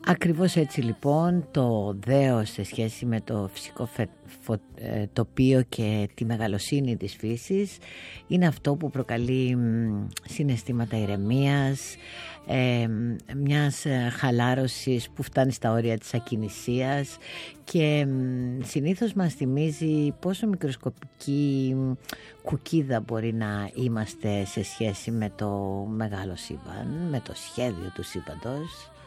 Ακριβώς έτσι λοιπόν το δέος σε σχέση με το φυσικό τοπίο και τη μεγαλοσύνη της φύσης είναι αυτό που προκαλεί συναισθήματα ηρεμίας, μιας χαλάρωσης που φτάνει στα όρια της ακινησίας και συνήθως μας θυμίζει πόσο μικροσκοπική κουκκίδα μπορεί να είμαστε σε σχέση με το μεγάλο σύμπαν, με το σχέδιο του σύμπαντος.